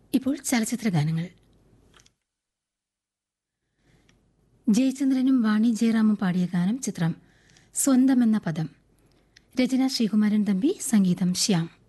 ഇപ്പോൾ ചലച്ചിത്ര ഗാനങ്ങൾ. ജയചന്ദ്രനും വാണി ജയറാമും പാടിയ ഗാനം. ചിത്രം സ്വന്തമെന്ന പദം. രചന ശ്രീകുമാരൻ തമ്പി, സംഗീതം ശ്യാം.